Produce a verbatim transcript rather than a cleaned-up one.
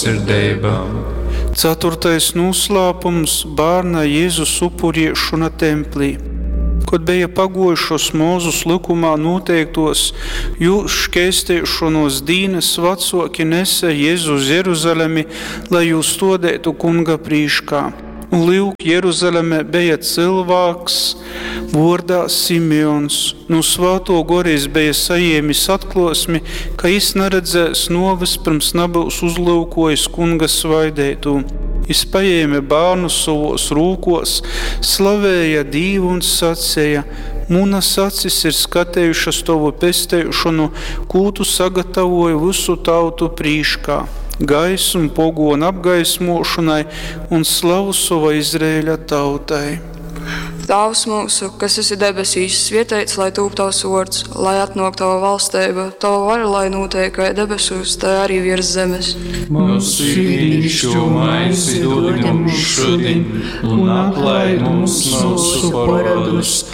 sirdībām. Ceturtais noslēpums – bērna Jēzus upuriešana templī. Kad bija pagojušos Mūzes likumā noteiktos jūs šķēstēšanos dīnes, vecāki nesa Jēzu uz Jeruzalemi, lai jūs stodētu kunga prīškā. Un lūk, Jeruzaleme bija cilvēks vārdā Simeons. No svēto goris bija saņēmis atklāsmi, ka viņš neredzēs novis pirms nebūs uzlūkojis kunga svaidētu. Viņš paņēma bērnu savos rūkos, slavēja Dievu un sacīja: Munas acis ir skatējušas tavu pestēšanu, ko tu sagatavoji visu tautu prīškā, gaisu un pogonu apgaismošanai un slavu sava Izraēļa tautai. Tēvs mūsu, kas esi debesīs, svētīts lai tūp tavs vārds, lai atnāk tava valstība, tava vara, lai notiek kā debesūs, tā arī virs zemes. Mūsu ikdienišķo maizi dod mums šodien, un atlaid mums mūsu parodus,